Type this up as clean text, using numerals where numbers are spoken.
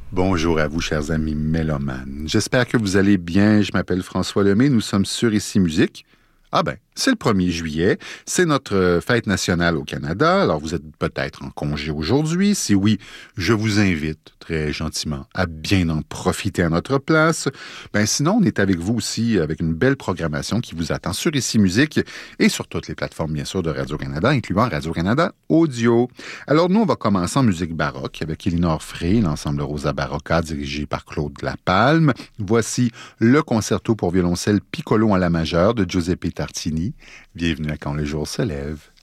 Bonjour à vous, chers amis mélomanes. J'espère que vous allez bien. Je m'appelle François Lemay. Nous sommes sur Ici Musique. Ah ben, c'est le 1er juillet. C'est notre fête nationale au Canada. Alors, vous êtes peut-être en congé aujourd'hui. Si oui, je vous invite très gentiment à bien en profiter à notre place. Ben, sinon, on est avec vous aussi avec une belle programmation qui vous attend sur Ici Musique et sur toutes les plateformes, bien sûr, de Radio-Canada, incluant Radio-Canada Audio. Alors, nous, on va commencer en musique baroque avec Elinor Frey, l'ensemble Rosa Barocca, dirigé par Claude Lapalme. Voici le concerto pour violoncelle piccolo en la majeure de Giuseppe Tartini. Bienvenue à Quand le jour se lève.